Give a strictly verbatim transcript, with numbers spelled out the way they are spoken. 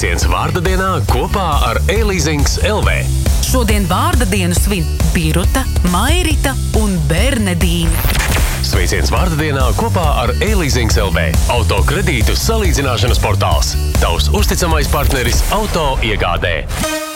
Sveiciens vārda dienā kopā ar e-leasings L V. Šodien vārda dienu svin Biruta, Mairita un Bernedīna. Sveiciens vārda dienā kopā ar e-leasings L V. Auto kredītu salīdzināšanas portāls. Tavs uzticamais partneris auto iegādē.